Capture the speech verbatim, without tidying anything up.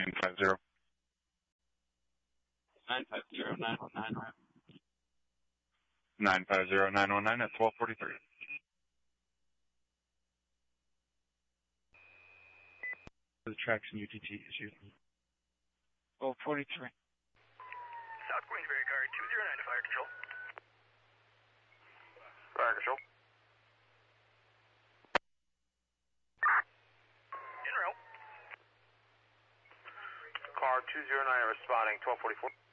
nine five zero. nine five zero nine one nine, right? nine five zero nine one nine at twelve forty-three. The traction U T T issue. twelve forty-three. South Queensbury car two zero nine to fire control. Fire control. En route. Car two zero nine responding, twelve forty-four.